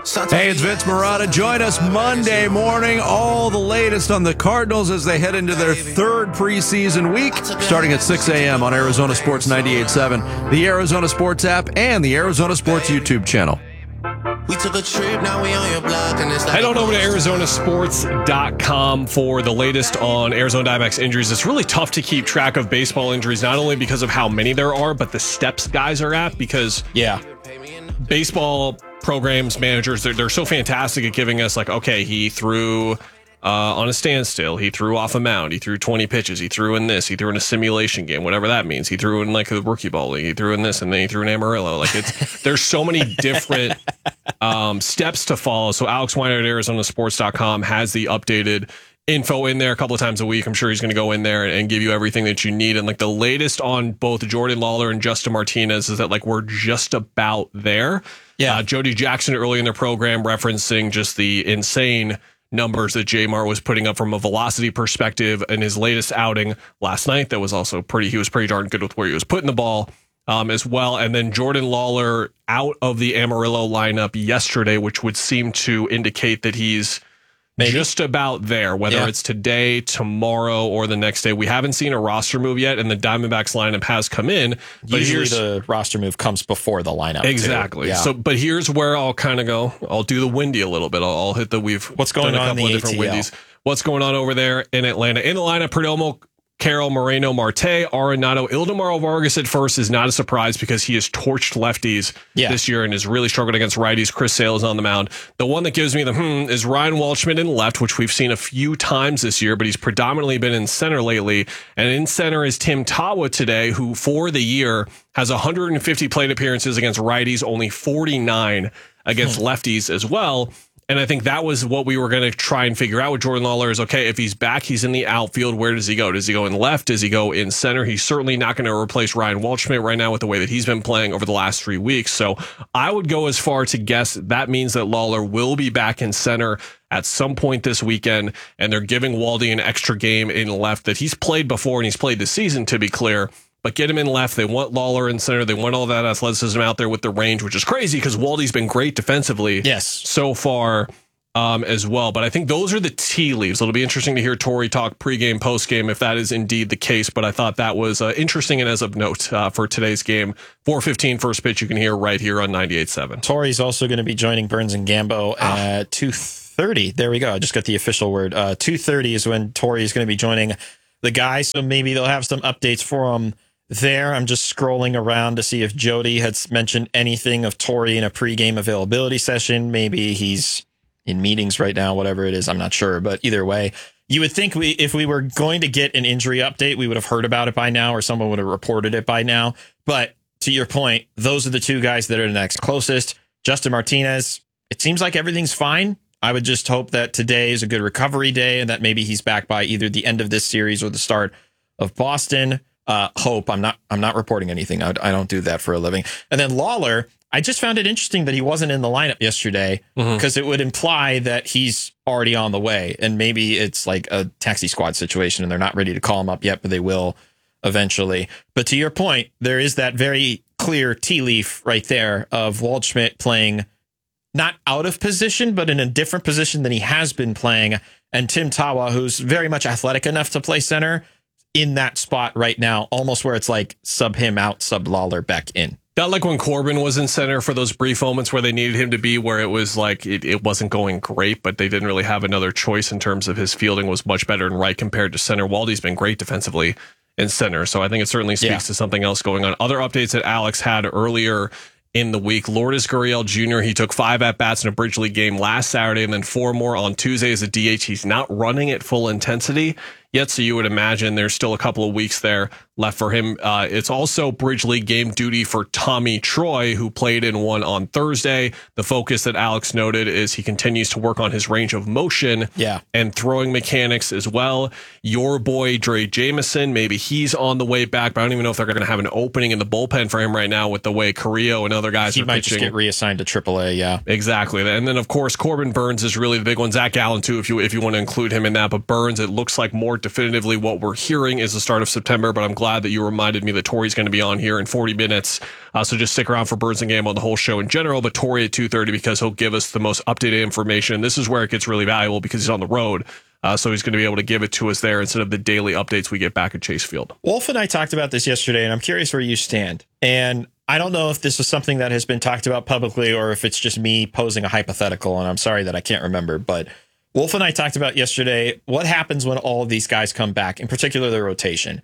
Hey, it's Vince Marotta. Join us Monday morning. All the latest on the Cardinals as they head into their third preseason week, starting at 6 a.m. on Arizona Sports 98.7, the Arizona Sports app, and the Arizona Sports YouTube channel. We took a trip, now we on your block, and it's like Head on over to arizonasports.com for the latest on Arizona Diamondbacks injuries. It's really tough to keep track of baseball injuries, not only because of how many there are, but the steps guys are at, because baseball programs, managers, they're so fantastic at giving us, like, okay, he threw on a standstill, he threw off a mound, he threw 20 pitches, he threw in this, he threw in a simulation game, whatever that means, he threw in like the rookie ball league, he threw in this, and then he threw in Amarillo. Like, it's there's so many different steps to follow. So Alex Weiner at arizonasports.com has the updated info in there a couple of times a week. I'm sure he's going to go in there and give you everything that you need. And like the latest on both Jordan Lawlar and Justin Martinez is that like we're just about there. Yeah. Jody Jackson early in the program referencing just the insane numbers that Jamar was putting up from a velocity perspective in his latest outing last night. That was also he was pretty darn good with where he was putting the ball as well. And then Jordan Lawlar out of the Amarillo lineup yesterday, which would seem to indicate that he's just about there, whether it's today, tomorrow, or the next day. We haven't seen a roster move yet, and the Diamondbacks lineup has come in. But usually the roster move comes before the lineup. Exactly. Yeah. So, but here's where I'll kind of go. I'll do the windy a little bit. I'll hit the What's going on in the different windies. What's going on over there in Atlanta? In the lineup, Perdomo, Carroll, Moreno, Marte, Arenado, Ildemaro Vargas at first is not a surprise because he has torched lefties this year and has really struggled against righties. Chris Sale is on the mound. The one that gives me the is Ryan Walshman in left, which we've seen a few times this year, but he's predominantly been in center lately. And in center is Tim Tawa today, who for the year has 150 plate appearances against righties, only 49 against lefties as well. And I think that was what we were going to try and figure out with Jordan Lawlar is, okay, if he's back, he's in the outfield, where does he go? Does he go in left? Does he go in center? He's certainly not going to replace Ryan Waldschmidt right now with the way that he's been playing over the last 3 weeks. So I would go as far to guess that means that Lawlar will be back in center at some point this weekend, and they're giving Waldy an extra game in left that he's played before and he's played this season, to be clear. But get him in left. They want Lawlar in center. They want all that athleticism out there with the range, which is crazy because Waldy's been great defensively so far as well. But I think those are the tea leaves. It'll be interesting to hear Torey talk pregame, postgame, if that is indeed the case. But I thought that was interesting and as of note for today's game. 4:15 first pitch you can hear right here on 98.7. Torey's also going to be joining Burns and Gambo at 2:30. There we go. I just got the official word. 2:30 is when Torey is going to be joining the guys. So maybe they'll have some updates for him there. I'm just scrolling around to see if Jody has mentioned anything of Torey in a pregame availability session. Maybe he's in meetings right now, whatever it is. I'm not sure. But either way, you would think if we were going to get an injury update, we would have heard about it by now or someone would have reported it by now. But to your point, those are the two guys that are the next closest. Justin Martinez, it seems like everything's fine. I would just hope that today is a good recovery day and that maybe he's back by either the end of this series or the start of Boston. Hope. I'm not reporting anything. I don't do that for a living. And then Lawlar, I just found it interesting that he wasn't in the lineup yesterday because it would imply that he's already on the way. And maybe it's like a taxi squad situation and they're not ready to call him up yet, but they will eventually. But to your point, there is that very clear tea leaf right there of Waldschmidt playing not out of position, but in a different position than he has been playing. And Tim Tawa, who's very much athletic enough to play center, in that spot right now, almost where it's like sub him out, sub Lawlar back in. Not like when Corbin was in center for those brief moments where they needed him to be, where it was like it wasn't going great, but they didn't really have another choice in terms of his fielding was much better in right compared to center. Waldy's been great defensively in center, so I think it certainly speaks to something else going on. Other updates that Alex had earlier in the week, Lourdes Gurriel Jr., he took 5 at-bats in a Bridge League game last Saturday and then 4 more on Tuesday as a DH. He's not running at full intensity yet, so you would imagine there's still a couple of weeks there left for him. It's also Bridge League game duty for Tommy Troy, who played in one on Thursday. The focus that Alex noted is he continues to work on his range of motion and throwing mechanics as well. Your boy, Dre Jameson, maybe he's on the way back, but I don't even know if they're going to have an opening in the bullpen for him right now with the way Carrillo and other guys are pitching. He might just get reassigned to AAA, Exactly. And then, of course, Corbin Burns is really the big one. Zach Gallen, too, if you want to include him in that. But Burns, it looks like more start definitively. What we're hearing is the start of September, but I'm glad that you reminded me that Tori's going to be on here in 40 minutes. So just stick around for Burns and Gamble on the whole show in general, but Tori at 2:30 because he'll give us the most updated information. This is where it gets really valuable because he's on the road. So he's going to be able to give it to us there instead of the daily updates we get back at Chase Field. Wolf and I talked about this yesterday, and I'm curious where you stand. And I don't know if this is something that has been talked about publicly or if it's just me posing a hypothetical, and I'm sorry that I can't remember. But Wolf and I talked about yesterday what happens when all of these guys come back, in particular the rotation.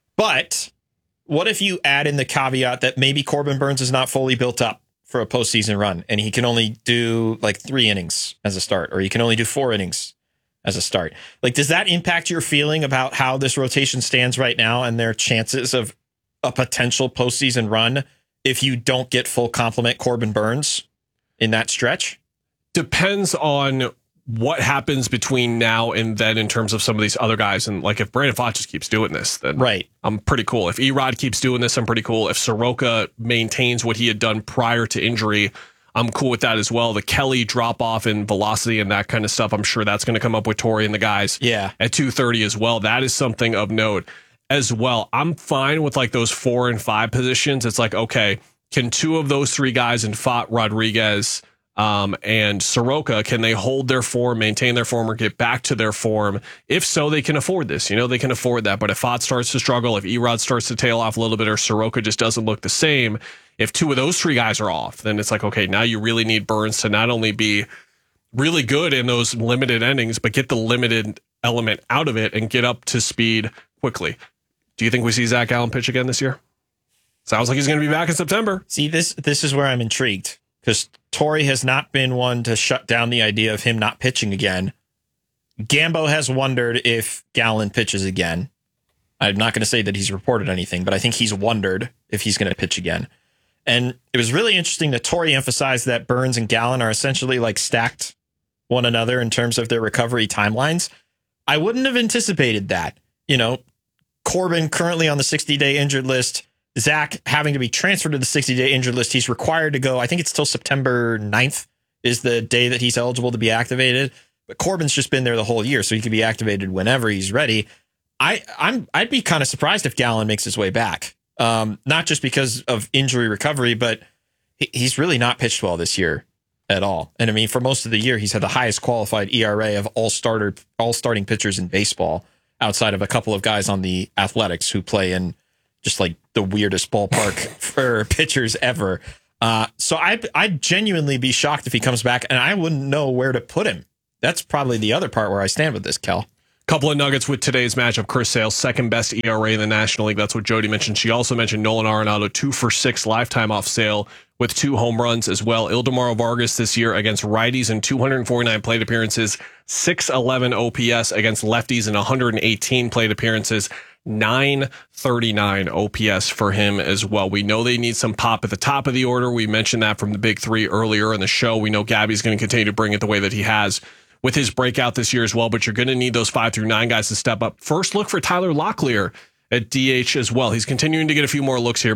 But what if you add in the caveat that maybe Corbin Burns is not fully built up for a postseason run, and he can only do like 3 innings as a start, or he can only do 4 innings as a start? Like, does that impact your feeling about how this rotation stands right now and their chances of a potential postseason run if you don't get full complement Corbin Burns in that stretch? Depends on what happens between now and then in terms of some of these other guys. And like if Brandon Pfaadt just keeps doing this, then right, I'm pretty cool. If Erod keeps doing this, I'm pretty cool. If Soroka maintains what he had done prior to injury, I'm cool with that as well. The Kelly drop off in velocity and that kind of stuff, I'm sure that's going to come up with Tori and the guys at 2:30 as well. That is something of note as well. I'm fine with like those 4 and 5 positions. It's like, okay, can 2 of those 3 guys in Pfaadt, Rodriguez, and Soroka, can they hold their form, maintain their form, or get back to their form? If so, they can afford this. You know, they can afford that. But if Pfaadt starts to struggle, if Erod starts to tail off a little bit, or Soroka just doesn't look the same, if 2 of those 3 guys are off, then it's like, okay, now you really need Burns to not only be really good in those limited innings, but get the limited element out of it and get up to speed quickly. Do you think we see Zach Gallen pitch again this year? Sounds like he's going to be back in September. See, this is where I'm intrigued, because Tori has not been one to shut down the idea of him not pitching again. Gambo has wondered if Gallen pitches again. I'm not going to say that he's reported anything, but I think he's wondered if he's going to pitch again. And it was really interesting that Tori emphasized that Burns and Gallen are essentially like stacked one another in terms of their recovery timelines. I wouldn't have anticipated that. You know, Corbin currently on the 60-day injured list, Zach having to be transferred to the 60-day injured list. He's required to go, I think it's till September 9th is the day that he's eligible to be activated. But Corbin's just been there the whole year, so he can be activated whenever he's ready. I'd be kind of surprised if Gallen makes his way back. Not just because of injury recovery, but he's really not pitched well this year at all. And I mean, for most of the year, he's had the highest qualified ERA of all starting pitchers in baseball, outside of a couple of guys on the Athletics who play in just like the weirdest ballpark for pitchers ever. So I'd genuinely be shocked if he comes back, and I wouldn't know where to put him. That's probably the other part where I stand with this, Kel. Couple of nuggets with today's matchup. Chris Sale, second best ERA in the National League. That's what Jody mentioned. She also mentioned Nolan Arenado, 2 for 6 lifetime off Sale with 2 home runs as well. Ildemaro Vargas this year against righties in 249 plate appearances, 611 OPS against lefties in 118 plate appearances, 939 OPS for him as well. We know they need some pop at the top of the order. We mentioned that from the big 3 earlier in the show. We know Gabby's going to continue to bring it the way that he has with his breakout this year as well, but you're going to need those 5 through 9 guys to step up. First look for Tyler Locklear at DH as well. He's continuing to get a few more looks here.